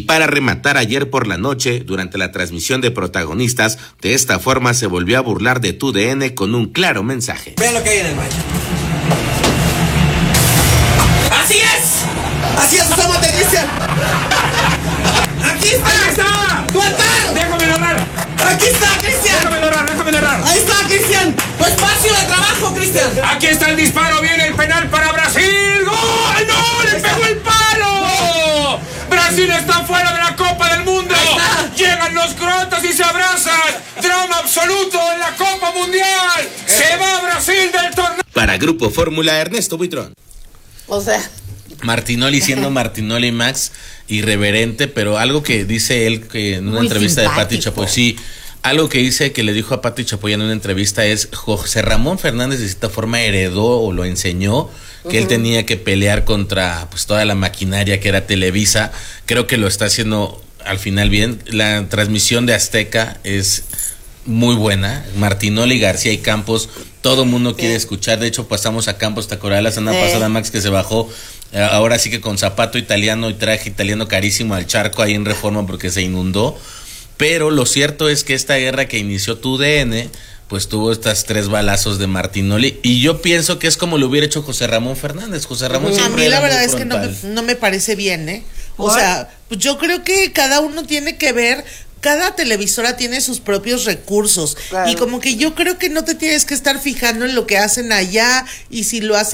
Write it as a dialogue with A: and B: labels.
A: para rematar ayer por la noche, durante la transmisión de Protagonistas, de esta forma se volvió a burlar de TUDN con un claro mensaje.
B: Vean lo que hay en el match. ¡Así es! ¡Así es, asómate, Cristian! ¡Aquí está!
C: ¡Ahí está!
B: ¡Tu altar!
C: ¡Déjame narrar!
B: ¡Aquí está, Cristian!
C: ¡Déjame narrar!
B: ¡Ahí está, Cristian! ¡Tu espacio de trabajo, Cristian!
C: ¡Aquí está el disparo! ¡Viene el penal para Brasil! ¡Gol! ¡No! ¡Le pegó el palo! ¡Brasil está fuera de la Copa del Mundo! ¡Llegan los croatas y se abrazan! ¡Drama absoluto en la Copa Mundial! ¡Se va Brasil del torneo!
A: Para Grupo Fórmula, Ernesto Buitrón.
D: O sea,
A: Martinoli siendo Martinoli Max, irreverente, pero algo que dice él que en una
D: muy
A: entrevista
D: simpático.
A: de Pati Chapoy, sí, algo que dice que le dijo a Pati Chapoy en una entrevista es: José Ramón Fernández de cierta forma heredó o lo enseñó que él tenía que pelear contra pues toda la maquinaria que era Televisa. Creo que lo está haciendo al final bien. La transmisión de Azteca es muy buena. Martinoli, García y Campos, todo el mundo quiere escuchar. De hecho, pasamos a Campos, ¿te acuerdas la semana pasada, Max, que se bajó? Ahora sí que con zapato italiano y traje italiano carísimo al charco ahí en Reforma porque se inundó. Pero lo cierto es que esta guerra que inició TUDN, pues tuvo estas 3 balazos de Martinoli, y yo pienso que es como lo hubiera hecho José Ramón Fernández. José Ramón
E: A
A: siempre
E: mí la
A: era muy
E: verdad es que
A: frontal.
E: no me parece bien, ¿eh? O
D: ¿Por?
E: sea, pues yo creo que cada uno tiene que ver, cada televisora tiene sus propios recursos,
D: Claro.
E: y como que yo creo que no te tienes que estar fijando en lo que hacen allá y si lo hacen